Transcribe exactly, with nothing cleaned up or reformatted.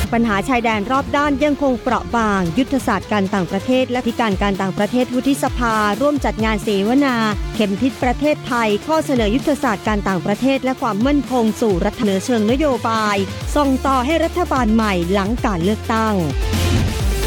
ปัญหาชายแดนรอบด้านยังคงเปราะบางยุทธศาสตร์การต่างประเทศและธิการการต่างประเทศวุฒิสภาร่วมจัดงานเสวนาเข็มทิศประเทศไทยข้อเสนอยุทธศาสตร์การต่างประเทศและความมั่นคงสู่รัฐเนื้อเชิงนโยบายส่งต่อให้รัฐบาลใหม่หลังการเลือกตั้ง